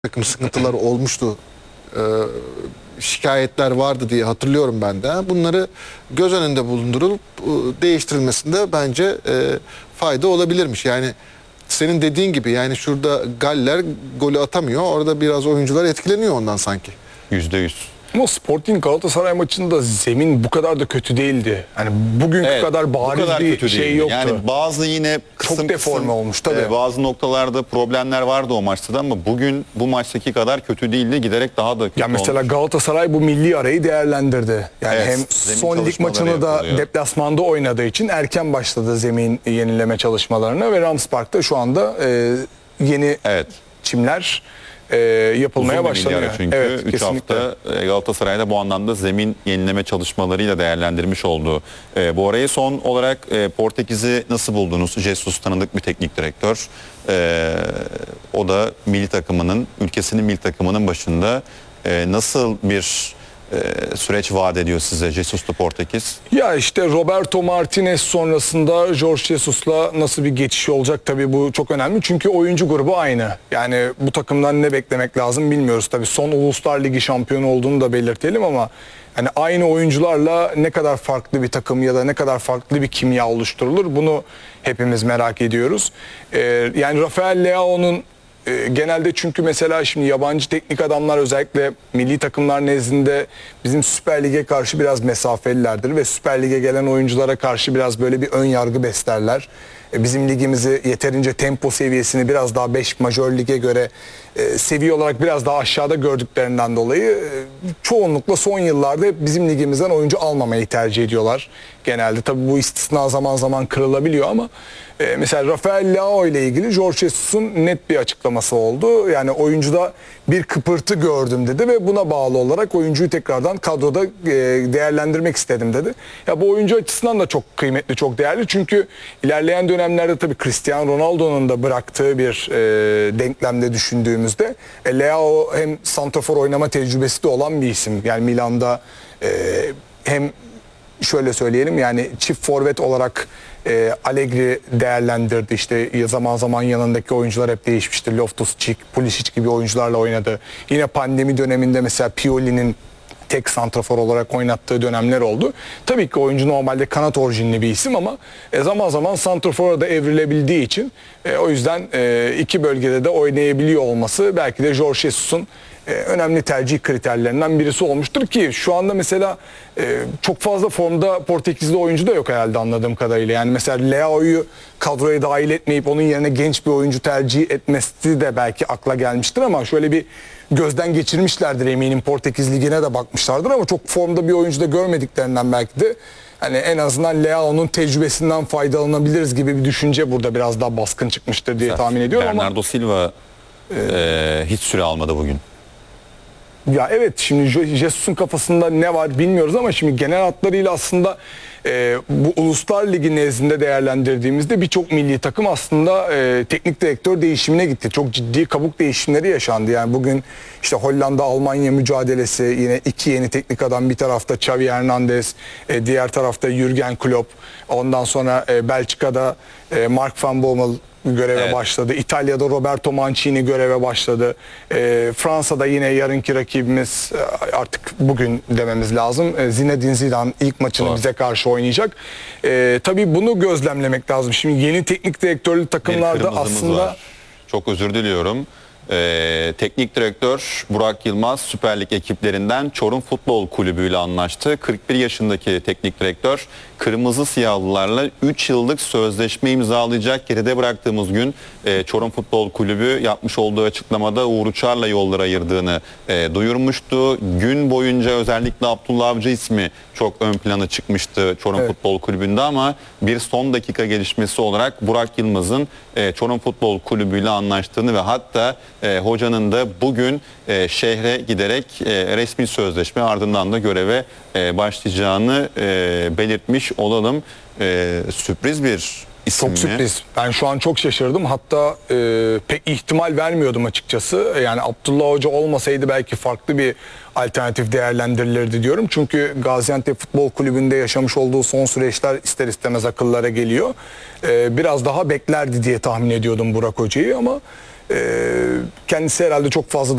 takım sıkıntıları olmuştu. Ee, Şikayetler vardı diye hatırlıyorum ben de. Bunları göz önünde bulundurulup değiştirilmesinde bence fayda olabilirmiş. Yani senin dediğin gibi, yani şurada Galler golü atamıyor. Orada biraz oyuncular etkileniyor ondan sanki. %100. Ama Sporting Galatasaray maçında zemin bu kadar da kötü değildi. Hani bugünkü kadar bariz bir şey değildi. yoktu. Yani bazı yine çok deforme olmuş tabii. Bazı noktalarda problemler vardı o maçta da, ama bugün bu maçtaki kadar kötü değildi. Giderek daha da kötü Ya mesela olmuş. Galatasaray bu milli arayı değerlendirdi. Yani Evet, hem zemin son lig çalışmaları maçını da yapılıyor. deplasmanda oynadığı için erken başladı zemin yenileme çalışmalarına ve Rams Park'ta şu anda yeni çimler yapılmaya başladı. Yani. Çünkü evet, 3 hafta Galatasaray'da bu anlamda zemin yenileme çalışmalarıyla değerlendirmiş oldu. Bu arayı son olarak Portekiz'i nasıl buldunuz? Jesus tanıdık bir teknik direktör. O da milli takımının, ülkesinin milli takımının başında. Nasıl bir süreç vaat ediyor size Jesus'lu Portekiz? Ya işte Roberto Martinez sonrasında Jorge Jesus'la nasıl bir geçiş olacak, tabii bu çok önemli. Çünkü oyuncu grubu aynı. Yani bu takımdan ne beklemek lazım bilmiyoruz. Tabii son Uluslar Ligi şampiyonu olduğunu da belirtelim ama yani aynı oyuncularla ne kadar farklı bir takım ya da ne kadar farklı bir kimya oluşturulur, bunu hepimiz merak ediyoruz. Yani Rafael Leao'nun genelde, çünkü mesela şimdi yabancı teknik adamlar özellikle milli takımlar nezdinde bizim Süper Lig'e karşı biraz mesafelilerdir ve Süper Lig'e gelen oyunculara karşı biraz böyle bir ön yargı beslerler. Bizim ligimizi yeterince tempo seviyesini biraz daha 5 majör lige göre seviye olarak biraz daha aşağıda gördüklerinden dolayı çoğunlukla son yıllarda hep bizim ligimizden oyuncu almamayı tercih ediyorlar. Genelde tabii bu istisna zaman zaman kırılabiliyor ama mesela Rafael Leao ile ilgili Jorge Jesus'un net bir açıklaması oldu. Yani oyuncuda bir kıpırtı gördüm dedi ve buna bağlı olarak oyuncuyu tekrardan kadroda değerlendirmek istedim dedi. Ya bu oyuncu açısından da çok kıymetli, çok değerli. Çünkü ilerleyen dönemlerde tabii Cristiano Ronaldo'nun da bıraktığı bir denklemde düşündüğümüzde Leao hem santrafor oynama tecrübesi de olan bir isim. Yani Milan'da hem şöyle söyleyelim, yani çift forvet olarak Allegri değerlendirdi. İşte zaman zaman yanındaki oyuncular hep değişmiştir. Loftus-Cheek, Pulisic gibi oyuncularla oynadı. Yine pandemi döneminde mesela Pioli'nin tek santrafor olarak oynattığı dönemler oldu. Tabii ki oyuncu normalde kanat orijinli bir isim ama zaman zaman santrafora da evrilebildiği için o yüzden iki bölgede de oynayabiliyor olması belki de Jorge Jesus'un önemli tercih kriterlerinden birisi olmuştur ki şu anda mesela çok fazla formda Portekizli oyuncu da yok herhalde anladığım kadarıyla. Yani mesela Leao'yu kadroya dahil etmeyip onun yerine genç bir oyuncu tercih etmesi de belki akla gelmiştir ama şöyle bir gözden geçirmişlerdir eminim, Portekiz Ligi'ne de bakmışlardır ama çok formda bir oyuncu da görmediklerinden belki de hani en azından Leao'nun tecrübesinden faydalanabiliriz gibi bir düşünce burada biraz daha baskın çıkmıştır diye tahmin ediyorum. Bernardo Silva hiç süre almadı bugün. Ya evet, şimdi Jesus'un kafasında ne var bilmiyoruz ama şimdi genel hatlarıyla aslında bu Uluslar Ligi nezdinde değerlendirdiğimizde birçok milli takım aslında teknik direktör değişimine gitti. Çok ciddi kabuk değişimleri yaşandı. Yani bugün işte Hollanda-Almanya mücadelesi, yine iki yeni teknik adam, bir tarafta Xavi Hernandez, diğer tarafta Jürgen Klopp. Ondan sonra Belçika'da Mark van Bommel göreve başladı. İtalya'da Roberto Mancini göreve başladı. Fransa'da yine yarınki rakibimiz, artık bugün dememiz lazım, Zinedine Zidane ilk maçını bize karşı oynayacak. Tabii bunu gözlemlemek lazım. Şimdi yeni teknik direktörlü takımlarda aslında... Var. Çok özür diliyorum. Teknik direktör Burak Yılmaz Süper Lig ekiplerinden Çorum Futbol Kulübü ile anlaştı. 41 yaşındaki teknik direktör Kırmızı Siyahlılarla 3 yıllık sözleşme imzalayacak. Geride bıraktığımız gün Çorum Futbol Kulübü yapmış olduğu açıklamada Uğur Uçar'la yolları ayırdığını duyurmuştu. Gün boyunca özellikle Abdullah Avcı ismi çok ön plana çıkmıştı Çorum Futbol Kulübü'nde ama bir son dakika gelişmesi olarak Burak Yılmaz'ın Çorum Futbol Kulübü ile anlaştığını ve hatta hocanın da bugün şehre giderek resmi sözleşme ardından da göreve başlayacağını belirtmiş olalım. Sürpriz bir isim mi? Çok sürpriz. Ben şu an çok şaşırdım. Hatta pek ihtimal vermiyordum açıkçası. Yani Abdullah Hoca olmasaydı belki farklı bir alternatif değerlendirilirdi diyorum. Çünkü Gaziantep Futbol Kulübü'nde yaşamış olduğu son süreçler ister istemez akıllara geliyor. Biraz daha beklerdi diye tahmin ediyordum Burak Hoca'yı ama Kendisi herhalde çok fazla